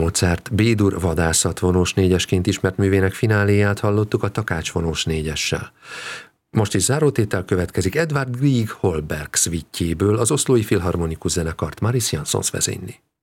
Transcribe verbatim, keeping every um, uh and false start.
Mozart B-dur vadászat vonós négyesként ismert művének fináléját hallottuk a Takács vonós négyessel. Most is zárótétel következik Edvard Grieg Holberg szvittjéből, az Oszlói Filharmonikus Zenekart Maris Jansons vezényli.